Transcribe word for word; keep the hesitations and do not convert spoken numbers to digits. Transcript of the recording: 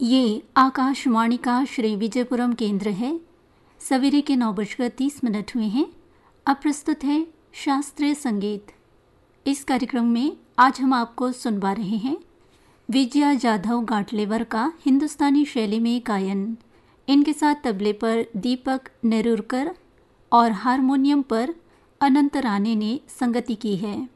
ये आकाशवाणी का श्री विजयपुरम केंद्र है। सवेरे के नौ बजकर तीस मिनट हुए हैं। अब प्रस्तुत है शास्त्रीय संगीत। इस कार्यक्रम में आज हम आपको सुनवा रहे हैं विजया जाधव गाटलेवर का हिंदुस्तानी शैली में गायन। इनके साथ तबले पर दीपक नेरुरकर और हारमोनियम पर अनंत राणे ने संगति की है।